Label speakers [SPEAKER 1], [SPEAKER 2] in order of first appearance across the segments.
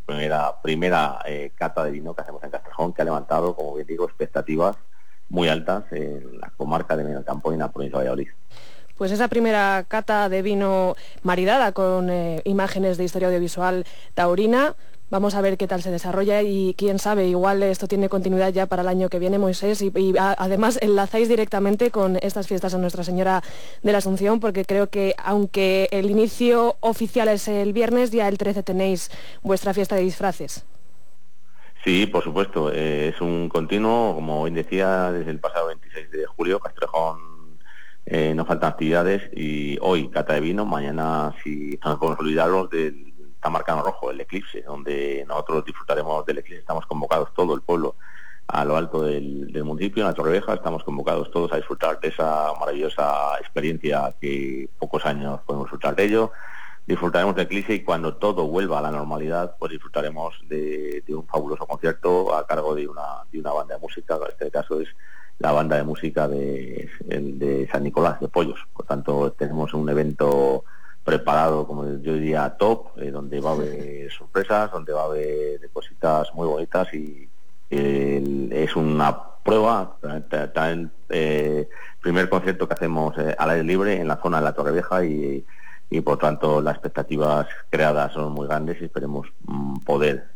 [SPEAKER 1] primera cata de vino que hacemos en Castrejón, que ha levantado, como bien digo, expectativas muy altas en la comarca de Medelcampo y en la provincia de Valladolid.
[SPEAKER 2] Pues esa primera cata de vino maridada con imágenes de historia audiovisual taurina, vamos a ver qué tal se desarrolla y quién sabe, igual esto tiene continuidad ya para el año que viene, Moisés, además enlazáis directamente con estas fiestas a Nuestra Señora de la Asunción, porque creo que aunque el inicio oficial es el viernes, ya el 13 tenéis vuestra fiesta de disfraces.
[SPEAKER 1] Sí, por supuesto, es un continuo, como bien decía, desde el pasado 26 de julio, Castrejón no faltan actividades y hoy cata de vino, mañana, si no podemos olvidarnos está marcado rojo, el eclipse, donde nosotros disfrutaremos del eclipse. Estamos convocados todo el pueblo a lo alto del municipio, en la Torrevieja, estamos convocados todos a disfrutar de esa maravillosa experiencia que pocos años podemos disfrutar de ello. Disfrutaremos del eclipse y cuando todo vuelva a la normalidad, pues disfrutaremos de un fabuloso concierto a cargo de una banda de música, en este caso es la banda de música de San Nicolás de Pollos. Por tanto, tenemos un evento preparado, como yo diría, top, donde va a haber sorpresas, donde va a haber cositas muy bonitas y es una prueba, también primer concierto que hacemos al aire libre en la zona de la Torrevieja y por tanto las expectativas creadas son muy grandes y esperemos poder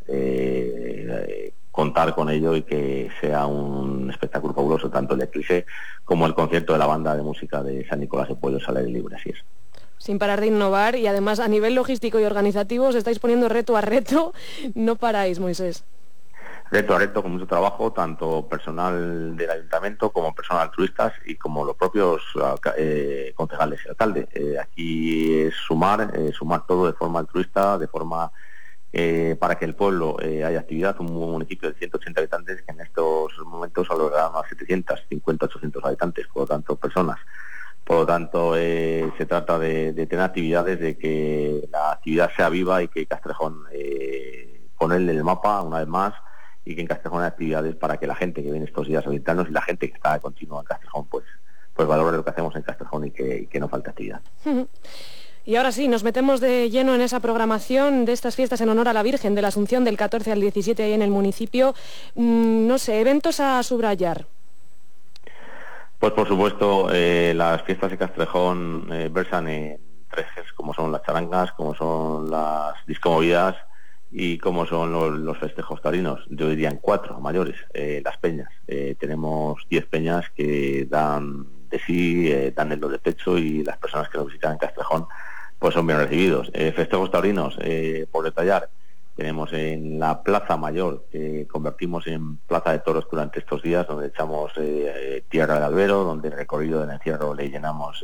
[SPEAKER 1] contar con ello y que sea un espectáculo fabuloso, tanto el eclipse como el concierto de la banda de música de San Nicolás de Pollos al aire libre, así es.
[SPEAKER 2] Sin parar de innovar y además a nivel logístico y organizativo os estáis poniendo reto a reto, no paráis, Moisés.
[SPEAKER 1] Reto a reto, con mucho trabajo, tanto personal del ayuntamiento como personal altruistas y como los propios concejales y alcalde. Aquí es sumar todo de forma altruista, de forma para que el pueblo haya actividad, un municipio de 180 habitantes que en estos momentos alberga unas 750, 800 habitantes, por lo tanto personas. Por lo tanto, se trata de tener actividades, de que la actividad sea viva y que Castrejón ponerle el mapa una vez más y que en Castrejón hay actividades para que la gente que viene estos días a visitarnos y la gente que está de continuo en Castrejón pues valore lo que hacemos en Castrejón y que no falte actividad.
[SPEAKER 2] Y ahora sí, nos metemos de lleno en esa programación de estas fiestas en honor a la Virgen de la Asunción del 14 al 17 ahí en el municipio. No sé, eventos a subrayar.
[SPEAKER 1] Pues por supuesto, las fiestas de Castrejón versan en tres ejes, como son las charangas, como son las discomovidas y como son los festejos taurinos. Yo diría en cuatro mayores, las peñas. Tenemos 10 peñas que dan de sí, dan el de pecho y las personas que nos visitan en Castrejón pues son bien recibidos. Festejos taurinos, por detallar, tenemos en la Plaza Mayor, que convertimos en Plaza de Toros durante estos días, donde echamos tierra de albero, donde el recorrido del encierro le llenamos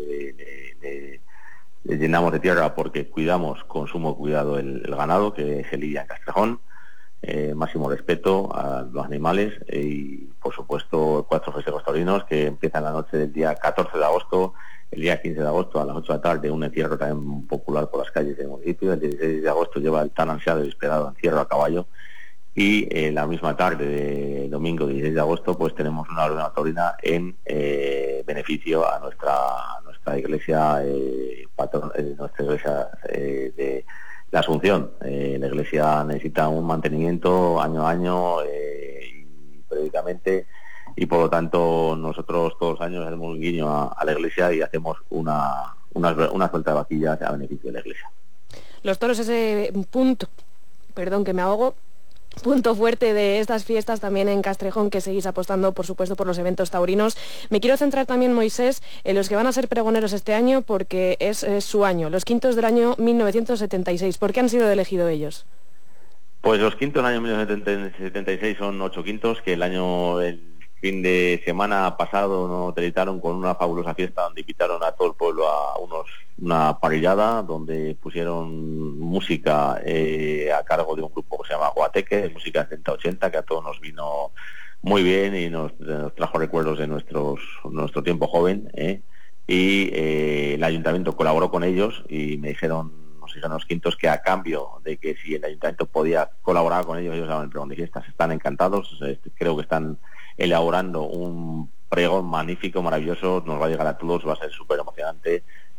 [SPEAKER 1] de tierra porque cuidamos con sumo cuidado el ganado que se lidia en Castrejón, máximo respeto a los animales y por supuesto 4 festejos taurinos que empiezan la noche del día 14 de agosto, el día 15 de agosto a las 8 de la tarde, un encierro también popular por las calles del municipio. El 16 de agosto lleva el tan ansiado y esperado encierro a caballo y la misma tarde de domingo 16 de agosto pues tenemos una verbena taurina en beneficio a nuestra iglesia nuestra iglesia de la Asunción. La iglesia necesita un mantenimiento año a año y periódicamente y por lo tanto nosotros todos los años hacemos un guiño a la iglesia y hacemos una suelta de vaquillas a beneficio de la iglesia.
[SPEAKER 2] Los toros, ese punto, perdón que me ahogo, punto fuerte de estas fiestas también en Castrejón, que seguís apostando por supuesto por los eventos taurinos. Me quiero centrar también, Moisés, en los que van a ser pregoneros este año porque es su año, los quintos del año 1976. ¿Por qué han sido elegidos ellos?
[SPEAKER 1] Pues los quintos del año 1976 son 8 quintos que el fin de semana pasado nos deleitaron con una fabulosa fiesta donde invitaron a todo el pueblo a una parrillada donde pusieron música a cargo de un grupo que se llama Guateque, música 70-80, que a todos nos vino muy bien y nos trajo recuerdos de nuestro tiempo joven, y el ayuntamiento colaboró con ellos y nos dijeron los quintos que a cambio de que si el ayuntamiento podía colaborar con ellos daban el pregón de fiestas. Están encantados, creo que están elaborando un pregón magnífico, maravilloso, nos va a llegar a todos, va a ser súper emocionante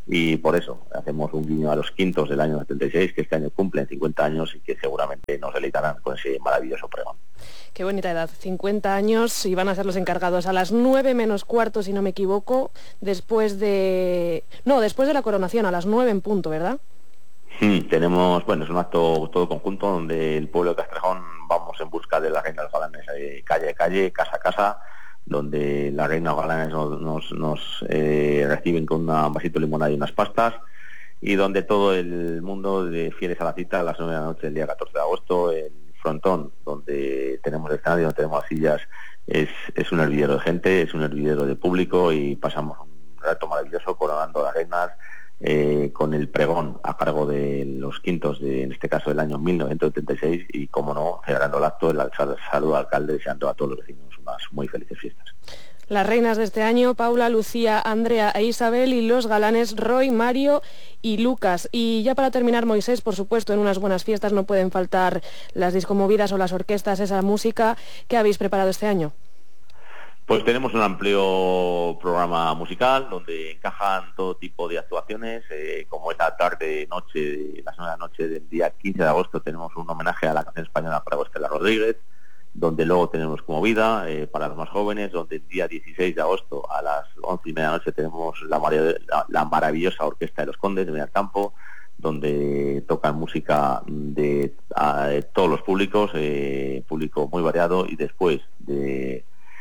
[SPEAKER 1] y por eso hacemos un guiño a los quintos del año 76, que este año cumplen 50 años y que seguramente nos deleitarán con ese maravilloso pregón.
[SPEAKER 2] Qué bonita edad, 50 años, y van a ser los encargados a las 9 menos cuarto, si no me equivoco, después de la coronación, a las 9 en punto, ¿verdad?
[SPEAKER 1] Tenemos, es un acto todo conjunto donde el pueblo de Castrejón vamos en busca de la reina de los galanes, calle a calle, casa a casa, donde la reina de los galanes nos reciben con un vasito de limonada y unas pastas, y donde todo el mundo de fieles a la cita a las 9 de la noche del día 14 de agosto, el frontón, donde tenemos el escenario, donde tenemos las sillas, es un hervidero de gente, es un hervidero de público, y pasamos un rato maravilloso coronando a las reinas, con el pregón a cargo de los quintos, en este caso del año 1976, y como no, celebrando el acto, el saludo al alcalde, deseando a todos los vecinos unas muy felices fiestas.
[SPEAKER 2] Las reinas de este año, Paula, Lucía, Andrea e Isabel, y los galanes Roy, Mario y Lucas. Y ya para terminar, Moisés, por supuesto, en unas buenas fiestas no pueden faltar las discomovidas o las orquestas, esa música. ¿Qué habéis preparado este año?
[SPEAKER 1] Pues tenemos un amplio programa musical donde encajan todo tipo de actuaciones, como esta tarde-noche, las 9 de la noche del día 15 de agosto tenemos un homenaje a la canción española para Estela Rodríguez, donde luego tenemos como vida para los más jóvenes, donde el día 16 de agosto a las 11:30 de la noche tenemos la maravillosa Orquesta de los Condes de Medialcampo, donde tocan música de todos los públicos, público muy variado, y después de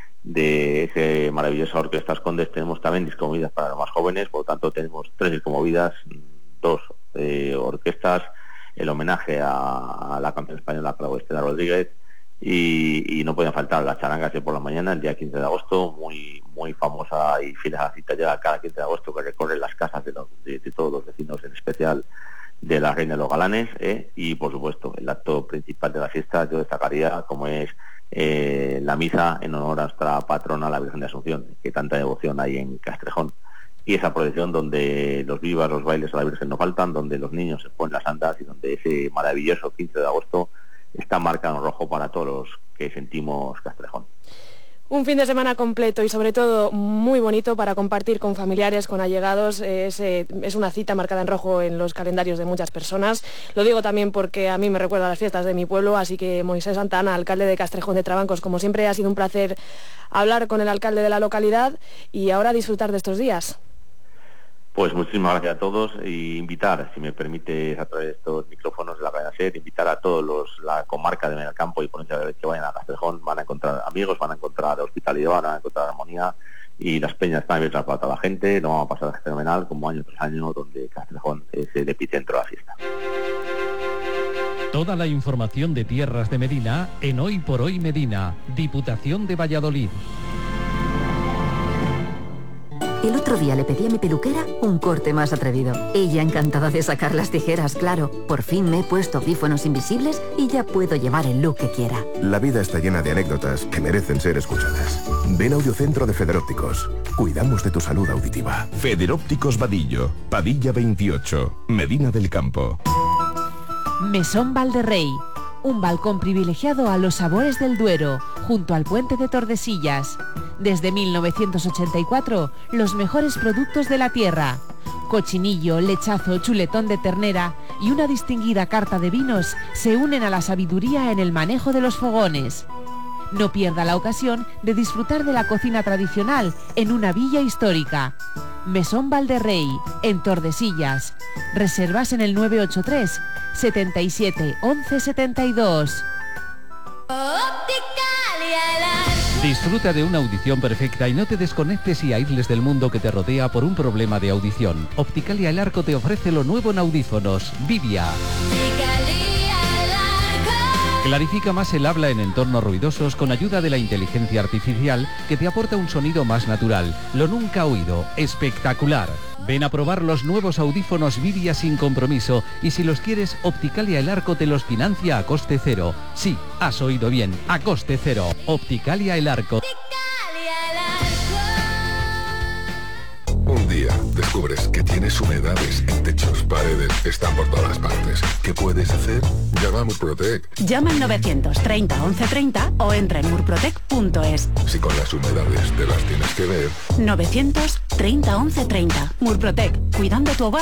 [SPEAKER 1] ese maravillosa Orquesta Condes tenemos también discomovidas para los más jóvenes. Por lo tanto tenemos 3 discomovidas, 2 orquestas, el homenaje a la canción española para Estela Rodríguez, y no pueden faltar las charangas de por la mañana el día 15 de agosto, muy muy famosa y fiel a la cita ya cada 15 de agosto, que recorre las casas de todos los vecinos, en especial de la reina de los galanes, y por supuesto el acto principal de la fiesta yo destacaría como es la misa en honor a nuestra patrona, la Virgen de Asunción, que tanta devoción hay en Castrejón, y esa procesión donde los vivas, los bailes a la Virgen no faltan, donde los niños se ponen las andas, y donde ese maravilloso 15 de agosto está marcado en rojo para todos los que sentimos Castrejón.
[SPEAKER 2] Un fin de semana completo y sobre todo muy bonito para compartir con familiares, con allegados. Es una cita marcada en rojo en los calendarios de muchas personas. Lo digo también porque a mí me recuerda a las fiestas de mi pueblo, así que Moisés Santana, alcalde de Castrejón de Trabancos, como siempre ha sido un placer hablar con el alcalde de la localidad y ahora disfrutar de estos días.
[SPEAKER 1] Pues muchísimas gracias a todos, y invitar, si me permites, a través de estos micrófonos de la cadena SER, invitar a todos la comarca de Medialcampo y Ponencia de que vayan a Castrejón. Van a encontrar amigos, van a encontrar hospitalidad, van a encontrar armonía, y las peñas están abiertas para toda la gente. Lo vamos a pasar fenomenal, como año tras año, donde Castrejón es el epicentro de la fiesta.
[SPEAKER 3] Toda la información de tierras de Medina en Hoy por Hoy Medina, Diputación de Valladolid.
[SPEAKER 4] El otro día le pedí a mi peluquera un corte más atrevido. Ella encantada de sacar las tijeras, claro. Por fin me he puesto audífonos invisibles y ya puedo llevar el look que quiera.
[SPEAKER 5] La vida está llena de anécdotas que merecen ser escuchadas. Ven a Audiocentro de Federópticos. Cuidamos de tu salud auditiva.
[SPEAKER 6] Federópticos Vadillo, Padilla 28, Medina del Campo.
[SPEAKER 7] Mesón Valderrey. Un balcón privilegiado a los sabores del Duero, junto al puente de Tordesillas. Desde 1984, los mejores productos de la tierra. Cochinillo, lechazo, chuletón de ternera y una distinguida carta de vinos se unen a la sabiduría en el manejo de los fogones. No pierda la ocasión de disfrutar de la cocina tradicional en una villa histórica. Mesón Valderrey, en Tordesillas. Reservas en el 983 77 11 72.
[SPEAKER 3] Disfruta de una audición perfecta y no te desconectes y aísles del mundo que te rodea por un problema de audición. Opticalia El Arco te ofrece lo nuevo en audífonos, Vivia. Clarifica más el habla en entornos ruidosos con ayuda de la inteligencia artificial que te aporta un sonido más natural, lo nunca oído, espectacular. Ven a probar los nuevos audífonos Vivia sin compromiso, y si los quieres, Opticalia El Arco te los financia a coste cero. Sí, has oído bien, a coste cero. Opticalia El Arco.
[SPEAKER 5] Un día, después
[SPEAKER 8] descubres que tienes humedades en techos, paredes, están por todas partes. ¿Qué puedes hacer? Llama a Murprotec.
[SPEAKER 9] Llama al 930 1130 o entra en murprotec.es.
[SPEAKER 8] Si con las humedades te las tienes que ver.
[SPEAKER 9] 930 1130. Murprotec, cuidando tu hogar